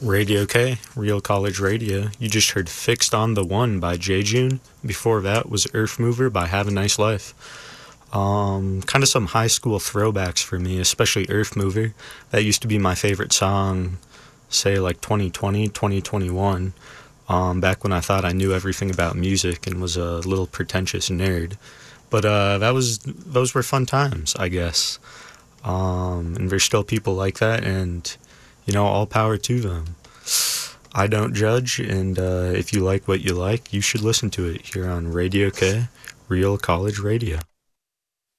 Radio K, Real College Radio. You just heard Fixed on the One by J. June. Before that was Earth Mover by Have a Nice Life. Kind of some high school throwbacks for me, especially Earth Mover. That used to be my favorite song, say like 2020, 2021, back when I thought I knew everything about music and was a little pretentious nerd. But those were fun times, I guess. And there's still people like that, and all power to them. I don't judge, and if you like what you like, you should listen to it here on Radio K, Real College Radio.